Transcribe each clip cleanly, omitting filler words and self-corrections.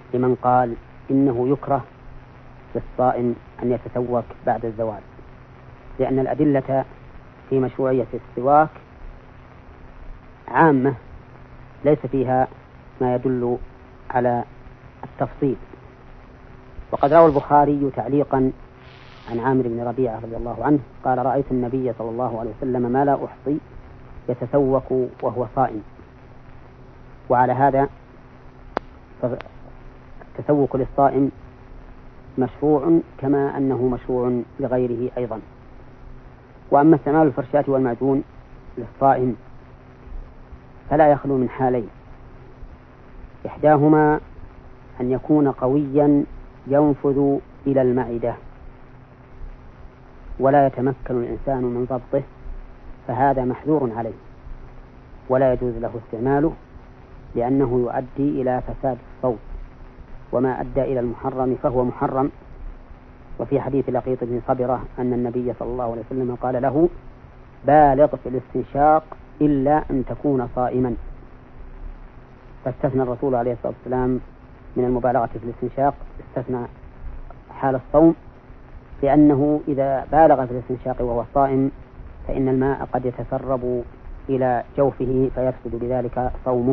لمن قال إنه يكره للصائم أن يتسوك بعد الزوال، لأن الأدلة في مشروعية السواك عامة ليس فيها ما يدل على التفصيل. وقد روى البخاري تعليقا عن عامر بن ربيعة رضي الله عنه قال: رأيت النبي صلى الله عليه وسلم ما لا أحصي يتسوك وهو صائم. وعلى هذا التسوك للصائم مشروع كما أنه مشروع لغيره أيضا. وأما استعمال الفرشاة والمعجون للصائم فلا يخلو من حالين: إحداهما أن يكون قويا ينفذ إلى المعدة ولا يتمكن الإنسان من ضبطه، فهذا محذور عليه ولا يجوز له استعماله، لأنه يؤدي إلى فساد الصوت، وما أدى إلى المحرم فهو محرم. وفي حديث لقيط بن صبرة أن النبي صلى الله عليه وسلم قال له: بالغ في الاستنشاق إلا أن تكون صائما. فاستثنى الرسول عليه الصلاة والسلام من المبالغة في الاستنشاق، استثنى حال الصوم، لأنه إذا بالغ في الاستنشاق وهو صائم فإن الماء قد يتسرب إلى جوفه فيفسد بذلك صومه.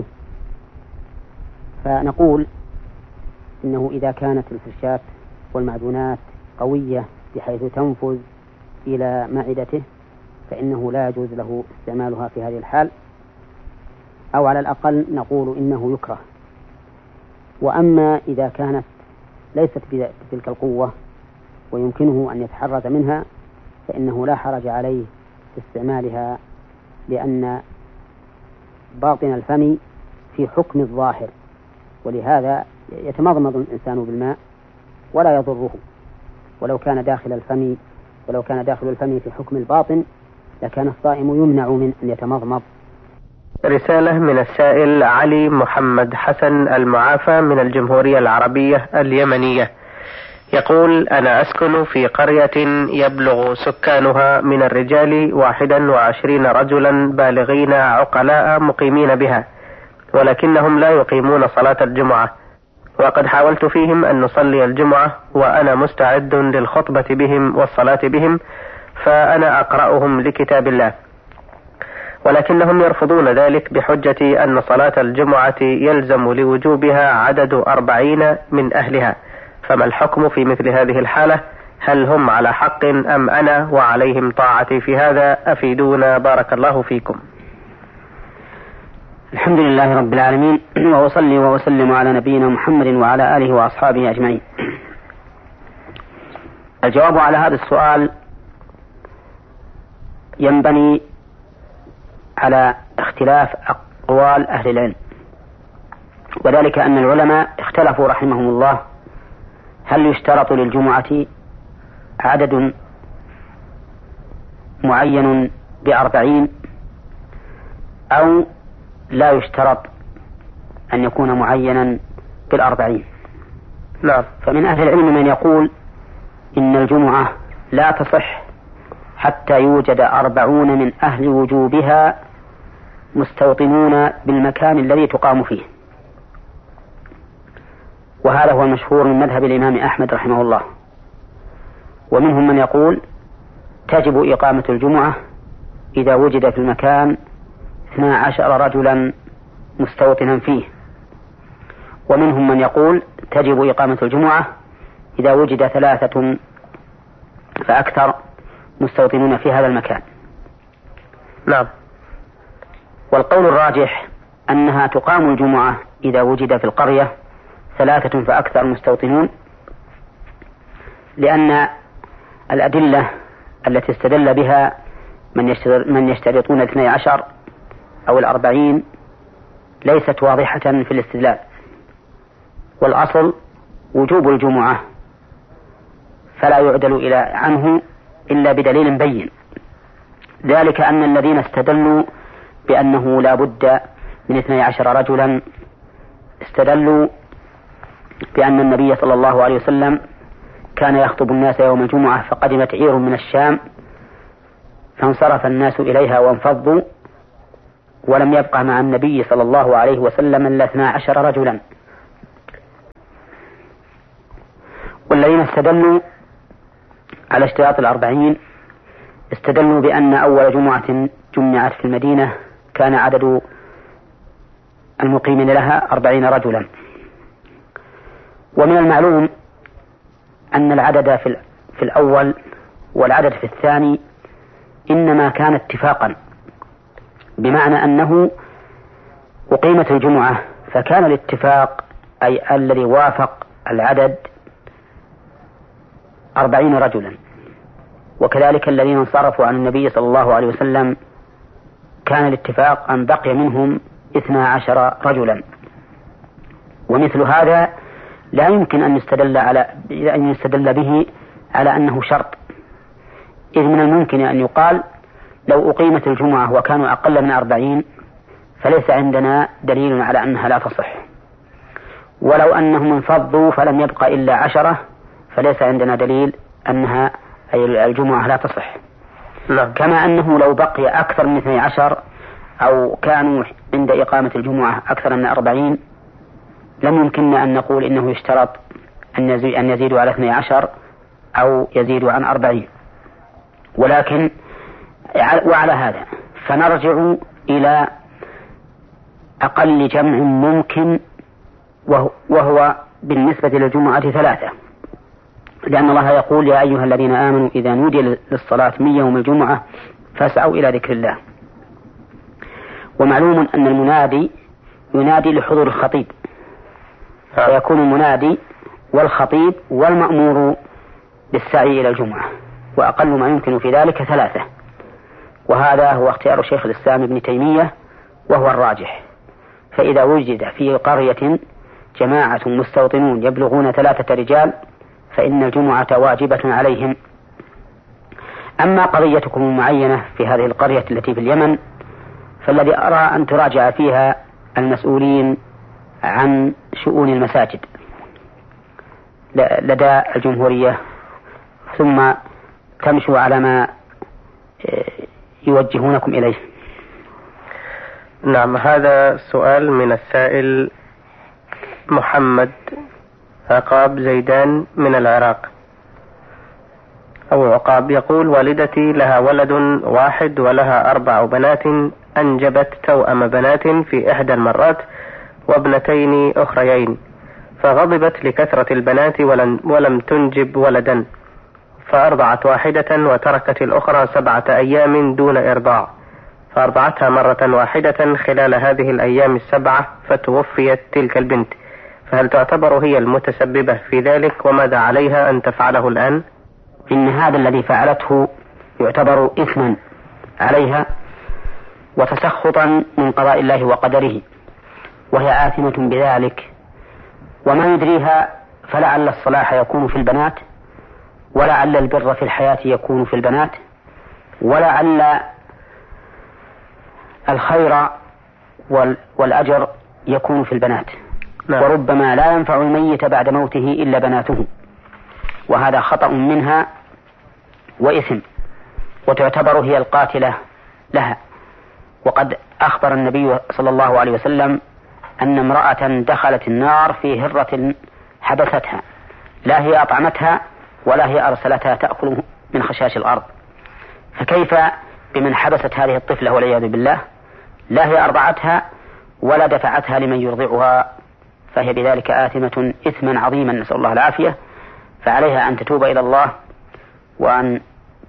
فنقول إنه إذا كانت الفرشاة والمعجونات قوية بحيث تنفذ إلى معدته فإنه لا يجوز له استعمالها في هذه الحال، أو على الأقل نقول إنه يكره. وأما إذا كانت ليست بتلك القوة ويمكنه أن يتحرز منها فإنه لا حرج عليه في استعمالها، لأن باطن الفم في حكم الظاهر، ولهذا يتمضمض الإنسان بالماء ولا يضره. ولو كان داخل الفم في حكم الباطن لكان الصائم يمنع من أن يتمضمض. رسالة من السائل علي محمد حسن المعافى من الجمهورية العربية اليمنية، يقول: أنا أسكن في قرية يبلغ سكانها من الرجال 21 رجلا بالغين عقلاء مقيمين بها، ولكنهم لا يقيمون صلاة الجمعة، وقد حاولت فيهم أن نصلي الجمعة وأنا مستعد للخطبة بهم والصلاة بهم، فأنا أقرأهم لكتاب الله، ولكنهم يرفضون ذلك بحجة أن صلاة الجمعة يلزم لوجوبها عدد 40 من أهلها. فما الحكم في مثل هذه الحالة؟ هل هم على حق أم أنا وعليهم طاعتي في هذا؟ أفيدونا بارك الله فيكم. الحمد لله رب العالمين، وأصلي وأسلم على نبينا محمد وعلى آله وأصحابه أجمعين. الجواب على هذا السؤال ينبني على اختلاف أقوال أهل العلم، وذلك أن العلماء اختلفوا رحمهم الله هل يشترط للجمعة عدد معين ب40 أو لا يشترط أن يكون معينا بال40. لا. فمن أهل العلم من يقول إن الجمعة لا تصح حتى يوجد 40 من أهل وجوبها مستوطنون بالمكان الذي تقام فيه، وهذا هو المشهور من مذهب الإمام أحمد رحمه الله. ومنهم من يقول تجب إقامة الجمعة إذا وجد في المكان 12 رجلا مستوطنا فيه، ومنهم من يقول تجب إقامة الجمعة إذا وجد 3 فأكثر مستوطنون في هذا المكان. نعم. والقول الراجح أنها تقام الجمعة إذا وجد في القرية 3 فأكثر مستوطنون، لأن الأدلة التي استدل بها من يشترطون 12 أو 40 ليست واضحة في الاستدلال، والأصل وجوب الجمعة فلا يعدل عنه إلا بدليل بين، ذلك أن الذين استدلوا بأنه لا بد من 12 رجلا استدلوا بأن النبي صلى الله عليه وسلم كان يخطب الناس يوم الجمعة فقدمت عير من الشام فانصرف الناس إليها وانفضوا ولم يبقى مع النبي صلى الله عليه وسلم إلا 12 رجلا، والذين استدلوا على اشتراط 40 استدلوا بأن أول جمعة جمعت في المدينة كان عدد المقيمين لها 40 رجلا. ومن المعلوم أن العدد في الأول والعدد في الثاني إنما كان اتفاقا، بمعنى أنه أقيمت الجمعة فكان الاتفاق أي الذي وافق العدد 40 رجلا. وكذلك الذين انصرفوا عن النبي صلى الله عليه وسلم كان الاتفاق أن بقي منهم 12 رجلا. ومثل هذا لا يمكن أن يستدل به على أنه شرط، إذ من الممكن أن يقال لو أقيمت الجمعة وكانوا أقل من 40 فليس عندنا دليل على أنها لا تصح، ولو أنهم انفضوا فلم يبقى إلا 10 فليس عندنا دليل أنها أي الجمعة لا تصح. كما أنه لو بقي أكثر من 12 أو كانوا عند إقامة الجمعة أكثر من 40 لم يمكننا أن نقول إنه يشترط أن يزيدوا على 12 أو يزيدوا عن 40. ولكن وعلى هذا فنرجع إلى أقل جمع ممكن، وهو بالنسبة للجمعة 3، لأن الله يقول يا أيها الذين آمنوا إذا نودي للصلاة من يوم الجمعة فاسعوا إلى ذكر الله. ومعلوم أن المنادي ينادي لحضور الخطيب، فيكون المنادي والخطيب والمأمور بالسعي إلى الجمعة، وأقل ما يمكن في ذلك 3. وهذا هو اختيار شيخ الإسلام ابن تيمية وهو الراجح. فإذا وجد في قرية جماعة مستوطنون يبلغون 3 رجال فإن الجمعة واجبة عليهم. أما قضيتكم المعينة في هذه القرية التي في اليمن فالذي أرى أن تراجع فيها المسؤولين عن شؤون المساجد لدى الجمهورية، ثم تمشوا على ما يوجهونكم إليه. نعم، هذا سؤال من السائل محمد عقاب زيدان من العراق أو عقاب، يقول والدتي لها ولد واحد ولها 4 بنات، أنجبت توأم بنات في إحدى المرات وابنتين أخريين، فغضبت لكثرة البنات ولم تنجب ولدا، فأرضعت واحدة وتركت الأخرى 7 أيام دون إرضاع، فأرضعتها مرة واحدة خلال هذه الأيام 7 فتوفيت تلك البنت، فهل تعتبر هي المتسببة في ذلك؟ وماذا عليها أن تفعله الآن؟ إن هذا الذي فعلته يعتبر إثما عليها وتسخطا من قضاء الله وقدره، وهي آثمة بذلك، وما يدريها فلعل الصلاح يكون في البنات، ولعل البر في الحياة يكون في البنات، ولعل الخير والأجر يكون في البنات. وربما لا ينفع الميت بعد موته إلا بناته، وهذا خطأ منها وإثم، وتعتبر هي القاتلة لها. وقد أخبر النبي صلى الله عليه وسلم أن امرأة دخلت النار في هرة حبستها، لا هي أطعمتها ولا هي أرسلتها تأكل من خشاش الأرض، فكيف بمن حبست هذه الطفلة والعياذ بالله، لا هي أرضعتها ولا دفعتها لمن يرضعها، فهي بذلك آثمة إثما عظيما، نسأل الله العافية. فعليها أن تتوب إلى الله وأن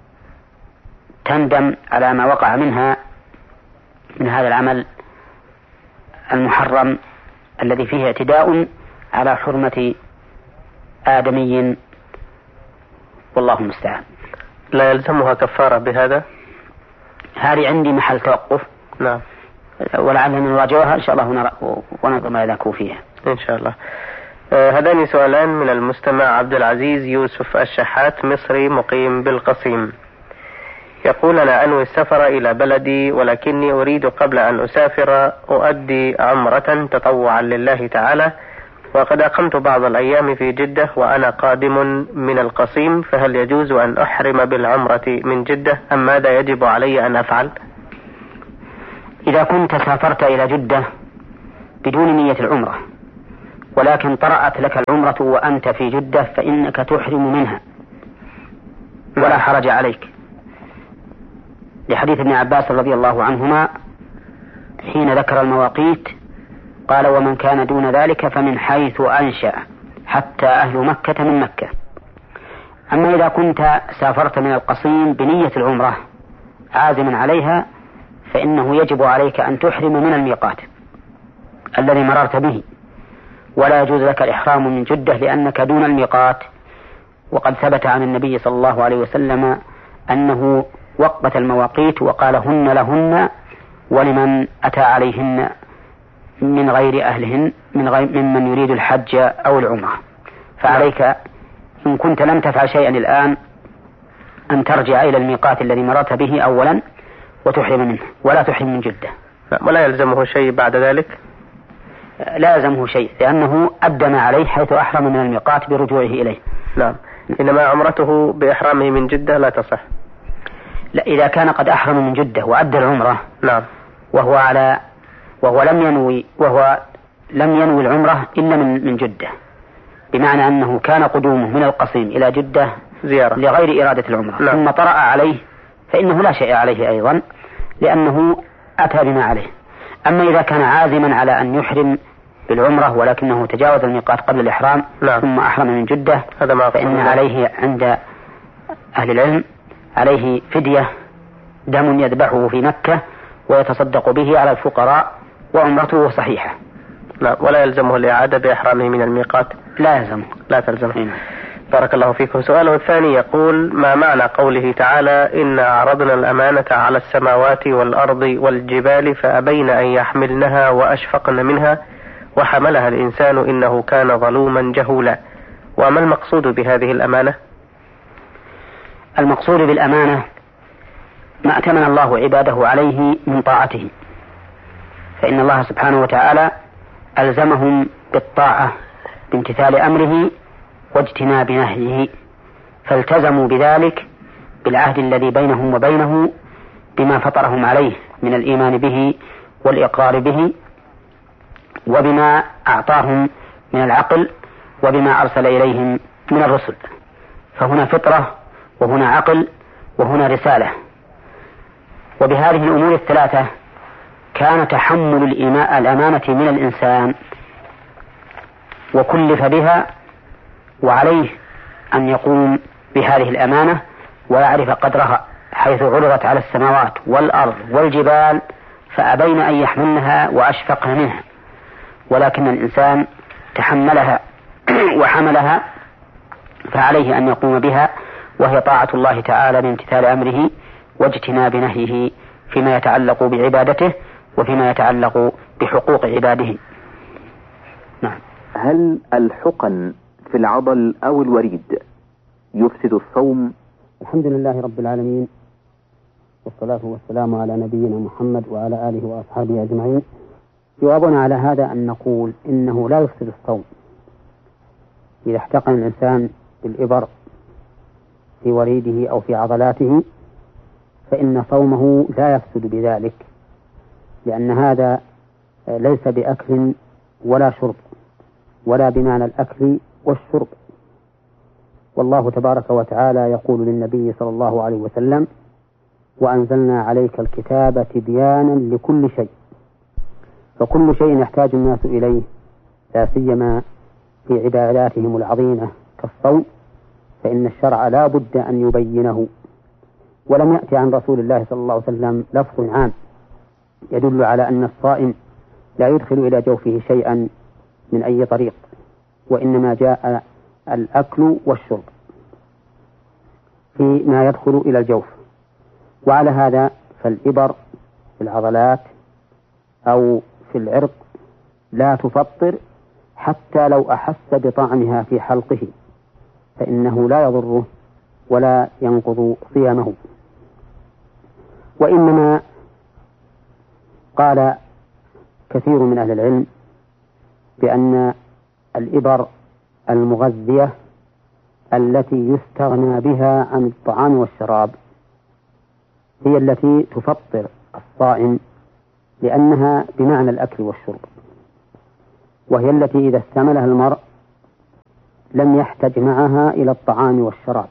تندم على ما وقع منها من هذا العمل المحرم الذي فيه اعتداء على حرمة آدمي، والله المستعان. لا يلزمها كفارة بهذا؟ هذه عندي محل توقف. نعم، ولعلنا نراجعها إن شاء الله وننظر ما يذاكوا فيها إن شاء الله. هذان سؤالان من المستمع عبد العزيز يوسف الشحات، مصري مقيم بالقصيم، يقول أنا أنوي السفر إلى بلدي، ولكني أريد قبل أن أسافر أؤدي عمرة تطوعا لله تعالى، وقد أقمت بعض الأيام في جدة وأنا قادم من القصيم، فهل يجوز أن أحرم بالعمرة من جدة أم ماذا يجب علي أن أفعل؟ إذا كنت سافرت إلى جدة بدون نية العمرة ولكن طرأت لك العمرة وأنت في جدة فإنك تحرم منها ولا حرج عليك، لحديث ابن عباس رضي الله عنهما حين ذكر المواقيت قال: ومن كان دون ذلك فمن حيث أنشأ حتى أهل مكة من مكة. أما إذا كنت سافرت من القصيم بنية العمرة عازما عليها فإنه يجب عليك أن تحرم من الميقات الذي مررت به، ولا يجوز لك الإحرام من جدة لأنك دون الميقات. وقد ثبت عن النبي صلى الله عليه وسلم أنه وقت المواقيت وقال: هن لهن ولمن أتى عليهن من غير أهلهن ممن يريد الحج أو العمرة. فعليك إن كنت لم تفعل شيئا الآن أن ترجع إلى الميقات الذي مررت به أولا وتحرم منه، ولا تحرم من جدة. ولا يلزمه شيء بعد ذلك؟ لا يلزمه شيء لأنه أدى ما عليه حيث أحرم من الميقات برجوعه إليه. نعم. إنما عمرته بإحرامه من جدة لا تصح. لا، إذا كان قد أحرم من جدة وأدى العمرة نعم وهو لم ينوي العمرة إلا من جدة، بمعنى أنه كان قدومه من القصيم إلى جدة زيارة لغير إرادة العمرة. نعم. ثم طرأ عليه فإنه لا شيء عليه أيضا لأنه أتى بما عليه. أما إذا كان عازما على أن يحرم بالعمرة ولكنه تجاوز الميقات قبل الإحرام نعم. ثم أحرم من جدة فإن عليه عند أهل العلم عليه فدية دم يذبحه في مكة ويتصدق به على الفقراء وعمرته صحيحة. لا، ولا يلزمه الإعادة بإحرامه من الميقات؟ لا يلزمه. لا تلزمه. بارك الله فيكم. سؤاله الثاني يقول: ما معنى قوله تعالى: إنا عرضنا الأمانة على السماوات والأرض والجبال فأبين أن يحملنها وأشفقن منها وحملها الإنسان إنه كان ظلوما جهولا؟ وما المقصود بهذه الأمانة؟ المقصود بالأمانة ما أتمن الله عباده عليه من طاعته، فإن الله سبحانه وتعالى ألزمهم بالطاعة بامتثال أمره واجتناب نهيه، فالتزموا بذلك بالعهد الذي بينهم وبينه بما فطرهم عليه من الإيمان به والإقرار به وبما أعطاهم من العقل وبما أرسل إليهم من الرسل. فهنا فطرة وهنا عقل وهنا رسالة. وبهذه الأمور الثلاثة كان تحمل الأمانة من الإنسان وكلف بها، وعليه أن يقوم بهذه الأمانة ويعرف قدرها، حيث عرضت على السماوات والأرض والجبال فأبين أن يحملنها وأشفقن منها، ولكن الإنسان تحملها وحملها فعليه أن يقوم بها، وهي طاعة الله تعالى بامتثال أمره واجتناب نهيه فيما يتعلق بعبادته وفيما يتعلق بحقوق عباده. نعم. هل الحقن في العضل أو الوريد يفسد الصوم؟ الحمد لله رب العالمين، والصلاة والسلام على نبينا محمد وعلى آله وأصحابه أجمعين. جوابنا على هذا أن نقول إنه لا يفسد الصوم إذا احتقن الإنسان بالإبر في وريده أو في عضلاته، فإن صومه لا يفسد بذلك، لأن هذا ليس بأكل ولا شرب ولا بمعنى الأكل والشرب. والله تبارك وتعالى يقول للنبي صلى الله عليه وسلم: وأنزلنا عليك الكتاب تبيانا لكل شيء. فكل شيء يحتاج الناس إليه لا سيما في عباداتهم العظيمة كالصوم، فإن الشرع لا بد أن يبينه. ولم يأتي عن رسول الله صلى الله عليه وسلم لفظ عام يدل على أن الصائم لا يدخل إلى جوفه شيئا من أي طريق، وإنما جاء الأكل والشرب فيما يدخل إلى الجوف. وعلى هذا فالإبر في العضلات أو في العرق لا تفطر حتى لو أحس بطعمها في حلقه، فإنه لا يضره ولا ينقض صيامه. وإنما قال كثير من أهل العلم بأن الإبر المغذية التي يستغنى بها عن الطعام والشراب هي التي تفطر الصائم، لأنها بمعنى الأكل والشرب. وهي التي إذا استعملها المرء لم يحتج معها إلى الطعام والشراب.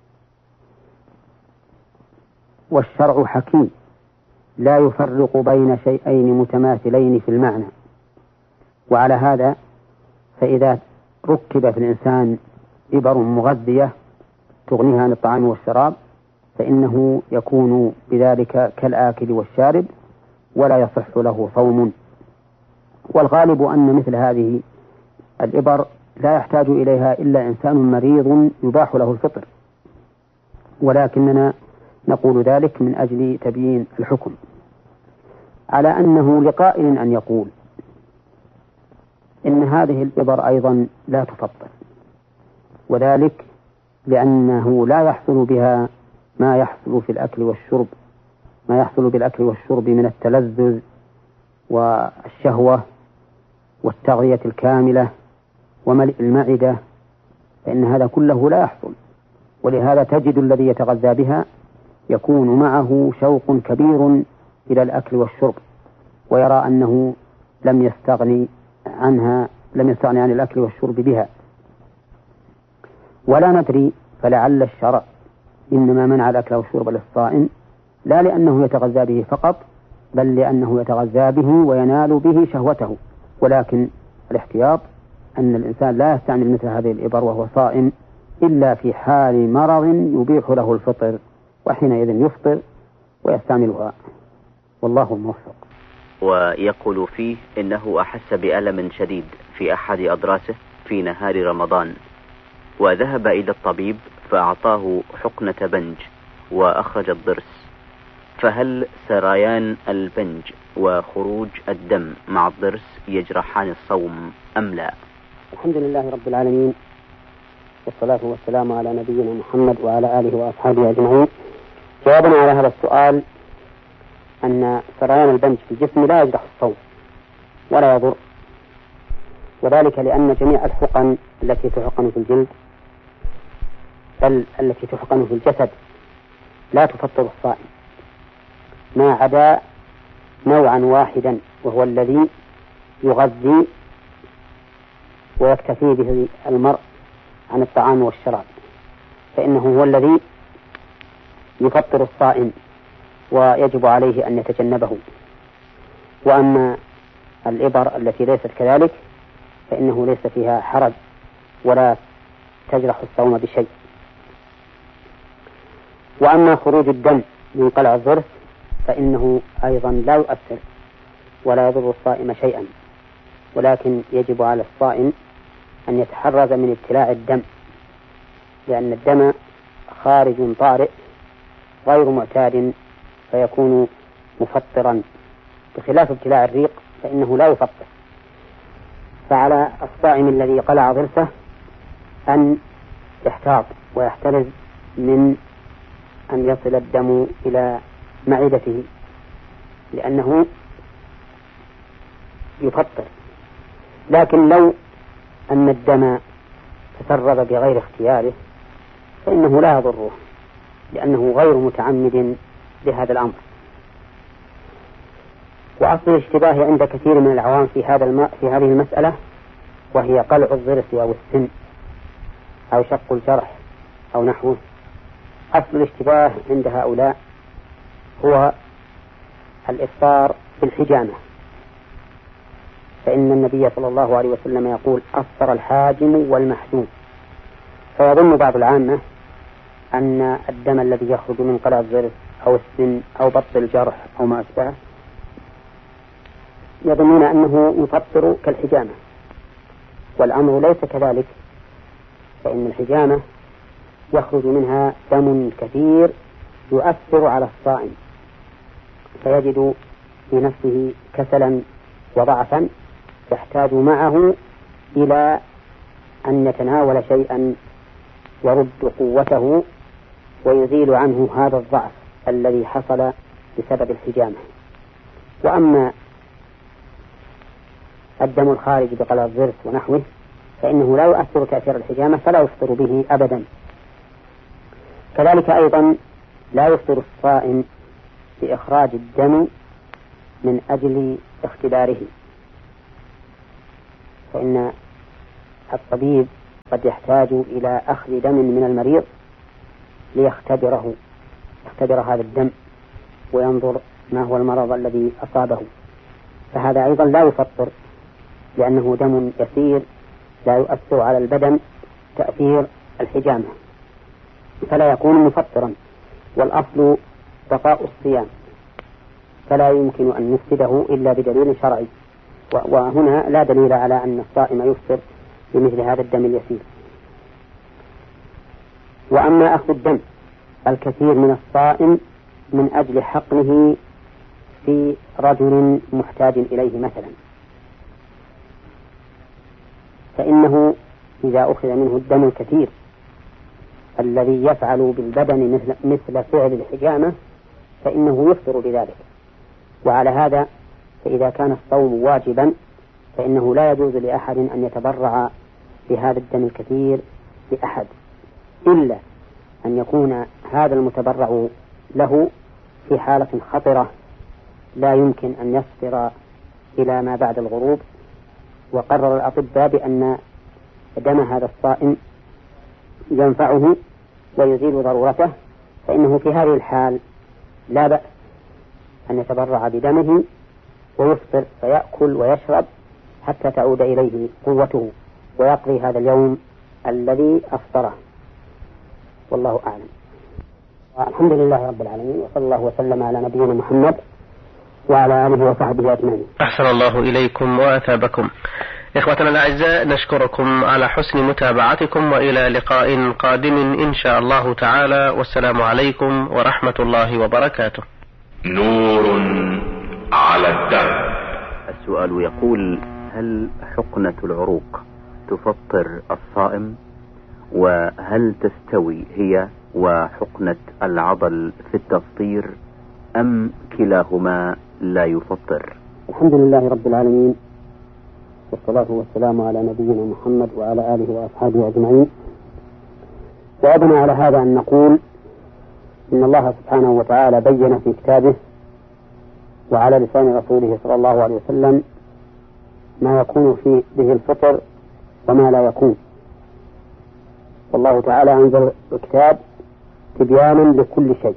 والشرع حكيم لا يفرق بين شيئين متماثلين في المعنى، وعلى هذا فإذا ركب في الإنسان إبر مغذية تغنيها عن الطعام والشراب فإنه يكون بذلك كالآكل والشارب ولا يصح له صوم. والغالب أن مثل هذه الإبر لا يحتاج إليها إلا إنسان مريض يباح له الفطر، ولكننا نقول ذلك من أجل تبيين الحكم، على أنه لقائل أن يقول إن هذه الإبر أيضا لا تفطر، وذلك لأنه لا يحصل بها ما يحصل في الأكل والشرب، ما يحصل بالأكل والشرب من التلذذ والشهوة والتغذية الكاملة وملء المعدة، فإن هذا كله لا يحصل. ولهذا تجد الذي يتغذى بها يكون معه شوق كبير إلى الأكل والشرب، ويرى أنه لم يستغني عن الأكل والشرب بها. ولا ندري، فلعل الشرع إنما منع الأكل والشرب للصائم لا لأنه يتغذى به فقط، بل لأنه يتغذى به وينال به شهوته. ولكن الاحتياط أن الإنسان لا يستعمل مثل هذه الإبر وهو صائم إلا في حال مرض يبيح له الفطر، وحينئذ يفطر ويستعملها، والله الموفق. ويقول فيه إنه أحس بألم شديد في أحد أضراسه في نهار رمضان، وذهب إلى الطبيب فأعطاه حقنة بنج وأخرج الضرس، فهل سريان البنج وخروج الدم مع الضرس يجرحان الصوم أم لا؟ الحمد لله رب العالمين، والصلاة والسلام على نبينا محمد وعلى آله وأصحابه أجمعين. جوابنا على هذا السؤال أن سريان البنج في الجسم لا يجرح الصوم ولا يضر، وذلك لأن جميع الحقن التي تحقن في الجلد بل التي تحقن في الجسد لا تفطر الصائم، ما عدا نوعا واحدا وهو الذي يغذي ويكتفي به المرء عن الطعام والشراب، فإنه هو الذي يفطر الصائم ويجب عليه أن يتجنبه. وأما الإبر التي ليست كذلك فإنه ليس فيها حرج ولا تجرح الصوم بشيء. وأما خروج الدم من قلع الضرس فإنه أيضا لا يؤثر ولا يضر الصائم شيئا، ولكن يجب على الصائم أن يتحرز من ابتلاع الدم، لأن الدم خارج طارئ غير معتاد فيكون مفطرا، بخلاف ابتلاع الريق فإنه لا يفطر. فعلى الصائم الذي قلع ضرسه أن يحتاط ويحترز من أن يصل الدم إلى معدته، لأنه يفطر. لكن لو أن الدم تسرب بغير اختياره فإنه لا يضره، لأنه غير متعمد لهذا الأمر. وأصل الاشتباه عند كثير من العوام في هذه المسألة، وهي قلع الضرس أو السن أو شق الجرح أو نحوه. أصل الاشتباه عند هؤلاء هو الإفطار بالحجامة، فإن النبي صلى الله عليه وسلم يقول أفطر الحاجم والمحجوم، فيظن بعض العامة أن الدم الذي يخرج من قلع الضرس أو السن أو بط الجرح أو ما أشبهه يظنون أنه يفطر كالحجامة، والأمر ليس كذلك، فإن الحجامة يخرج منها دم كثير يؤثر على الصائم فيجد في نفسه كسلا وضعفا يحتاج معه إلى أن يتناول شيئا يرد قوته ويزيل عنه هذا الضعف الذي حصل بسبب الحجامة. وأما الدم الخارج بقلع الضرس ونحوه فإنه لا يؤثر تأثير الحجامة فلا يفطر به أبدا. كذلك أيضا لا يفطر الصائم بإخراج الدم من أجل اختباره، فإن الطبيب قد يحتاج إلى أخذ دم من المريض يختبر هذا الدم وينظر ما هو المرض الذي أصابه، فهذا أيضا لا يفطر، لأنه دم يسير لا يؤثر على البدن تأثير الحجامة، فلا يكون مفطرا. والأصل بقاء الصيام، فلا يمكن أن نفسده إلا بدليل شرعي، وهنا لا دليل على أن الصائم يفطر بمثل هذا الدم اليسير. وأما أخذ الدم الكثير من الصائم من أجل حقنه في رجل محتاج إليه مثلا، فإنه إذا أخذ منه الدم الكثير الذي يفعل بالبدن مثل فعل الحجامة فإنه يفطر بذلك. وعلى هذا فإذا كان الصوم واجبا فإنه لا يجوز لأحد أن يتبرع بهذا الدم الكثير لأحد، إلا أن يكون هذا المتبرع له في حالة خطرة لا يمكن أن يصبر إلى ما بعد الغروب. وقرر الأطباء بأن دم هذا الصائم ينفعه ويزيل ضرورته، فإنه في هذه الحال لا بأس أن يتبرع بدمه ويفطر فيأكل ويشرب حتى تعود إليه قوته ويقضي هذا اليوم الذي أفطره. والله أعلم. الحمد لله رب العالمين، وصلى الله وسلم على نبينا محمد وعلى آله وصحبه أجمعين. أحسن الله إليكم وأثابكم. إخوتنا الأعزاء، نشكركم على حسن متابعتكم، وإلى لقاء قادم إن شاء الله تعالى، والسلام عليكم ورحمة الله وبركاته. نور على الدرب. السؤال يقول: هل حقنة العروق تفطر الصائم؟ وهل تستوي هي وحقنة العضل في التفطير أم كلاهما لا يفطر؟ الحمد لله رب العالمين، والصلاة والسلام على نبينا محمد وعلى آله وأصحابه أجمعين. وأبنى على هذا أن نقول إن الله سبحانه وتعالى بين في كتابه وعلى لسان رسوله صلى الله عليه وسلم ما يكون فيه به الفطر وما لا يكون. والله تعالى أنزل الكتاب تبيانا لكل شيء،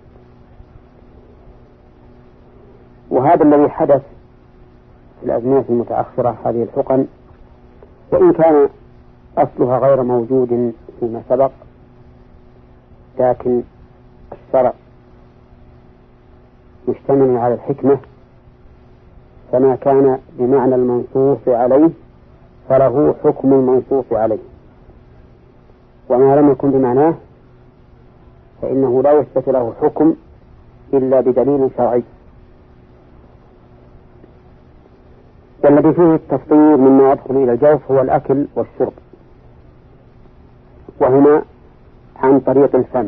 وهذا الذي حدث في الأزمنة المتأخرة هذه الحقن، وإن كان أصلها غير موجود فيما سبق، لكن الشرع مشتمل على الحكمة، فما كان بمعنى المنصوص عليه فله حكم المنصوص عليه، وما لم يكن بمعناه فإنه لا يثبت له حكم إلا بدليل شرعي. والذي فيه التفطير مما يدخل إلى الجوف هو الأكل والشرب، وهما عن طريق الفم.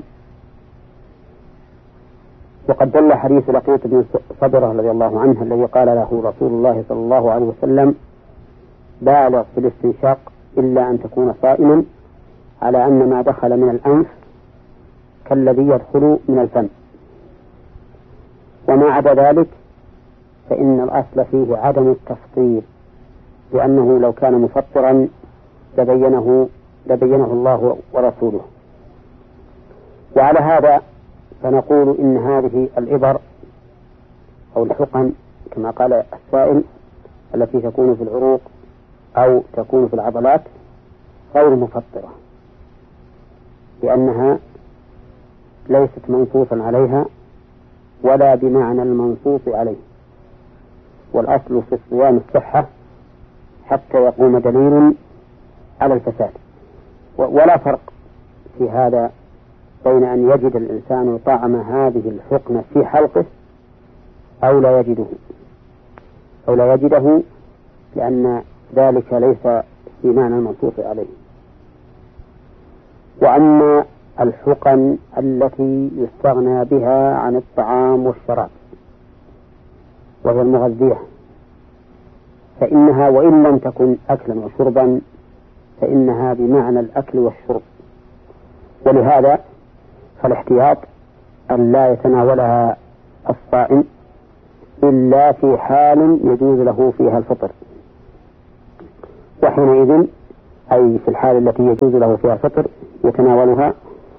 وقد دل حديث لقيط بن صبرة رضي الله عنه الذي قال له رسول الله صلى الله عليه وسلم: بالغ في الاستنشاق إلا أن تكون صائما، على أن ما دخل من الأنف كالذي يدخل من الفم، وما عدا ذلك فإن الأصل فيه عدم التفطير، لأنه لو كان مفطرا لبينه الله ورسوله. وعلى هذا فنقول إن هذه الإبر أو الحقن كما قال السائل التي تكون في العروق أو تكون في العضلات غير مفطرة، لأنها ليست منصوصا عليها ولا بمعنى المنصوص عليه، والأصل في الصيام الصحة حتى يقوم دليل على الفساد. ولا فرق في هذا بين أن يجد الإنسان طعم هذه الحقنة في حلقه أو لا يجده، لأن ذلك ليس في معنى المنصوص عليه. وأما الحقن التي يستغنى بها عن الطعام والشراب وهي المغذية، فإنها وإن لم تكن أكلا وشربا فإنها بمعنى الأكل والشرب، ولهذا فالاحتياط أن لا يتناولها الصائم إلا في حال يجوز له فيها الفطر. وحينئذ أي في الحال التي يجوز له فيها فطر يتناولها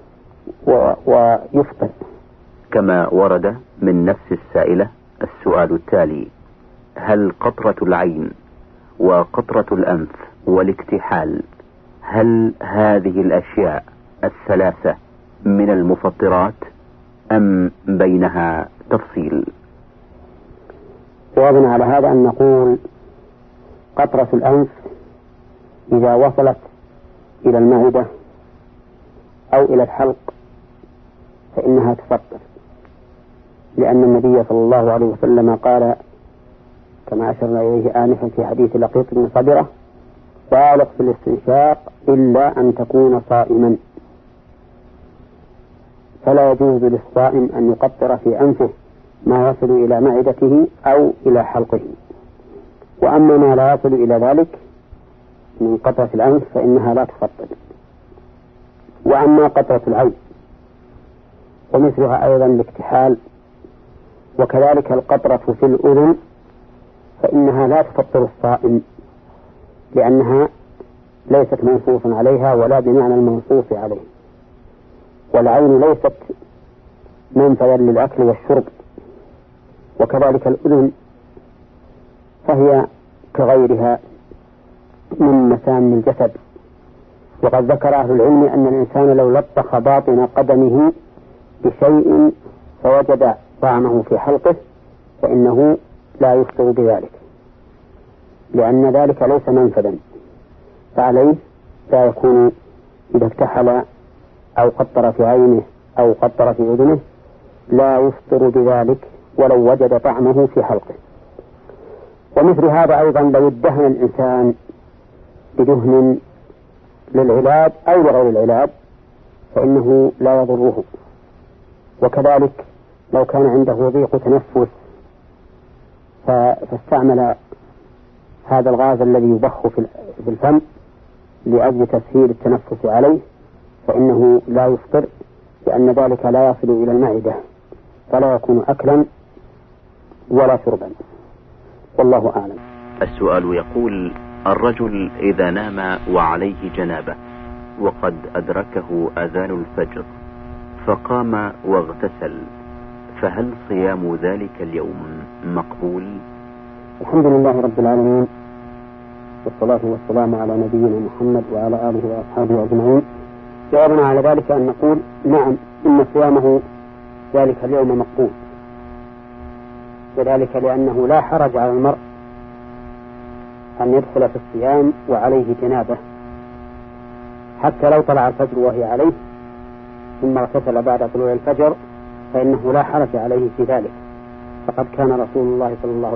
ويفطر. كما ورد من نفس السائلة السؤال التالي: هل قطرة العين وقطرة الأنف والاكتحال هل هذه الأشياء الثلاثة من المفطرات أم بينها تفصيل؟ جوابنا على هذا أن نقول قطرة الأنف إذا وصلت إلى المعدة أو إلى الحلق فإنها تفطر، لأن النبي صلى الله عليه وسلم قال كما أشرنا إليه آنفا في حديث لقيط بن صبرة: بالغ في الاستنشاق إلا أن تكون صائما. فلا يجوز للصائم أن يقطر في أنفه ما يصل إلى معدته أو إلى حلقه. وأما ما لا يصل إلى ذلك من قطرة الأنف فإنها لا تفطر. وأما قطرة العين ومثلها أيضا الاكتحال وكذلك القطرة في الأذن فإنها لا تفطر الصائم، لأنها ليست منصوصا عليها ولا بمعنى المنصوص عليه. والعين ليست منفذا للأكل والشرب، وكذلك الأذن فهي كغيرها من مسام الجسد. وقد ذكر أهل العلم أن الإنسان لو لطخ باطن قدمه بشيء فوجد طعمه في حلقه فإنه لا يفطر بذلك، لأن ذلك ليس منفذا، فعليه لا يكون إذا اكتحل أو قطر في عينه أو قطر في أذنه لا يفطر بذلك ولو وجد طعمه في حلقه. ومثل هذا أيضا لو ادهن الإنسان بدهن للعلاج أو لغير العلاج فإنه لا يضره. وكذلك لو كان عنده ضيق تنفس فاستعمل هذا الغاز الذي يضخ في الفم لأجل تسهيل التنفس عليه فإنه لا يفطر، لأن ذلك لا يصل إلى المعدة فلا يكون أكلا ولا شربا. والله أعلم. السؤال يقول: الرجل إذا نام وعليه جنابة وقد أدركه أذان الفجر فقام واغتسل، فهل صيام ذلك اليوم مقبول؟ الحمد لله رب العالمين، والصلاة والسلام على نبينا محمد وعلى آله وأصحابه أجمعين. جوابنا على ذلك أن نقول نعم، إن صيامه ذلك اليوم مقبول، وذلك لأنه لا حرج على المرء أن يدخل في الصيام وعليه جنابة، حتى لو طلع الفجر وهي عليه ثم اغتسل بعد طلوع الفجر فإنه لا حرج عليه في ذلك. فقد كان رسول الله صلى الله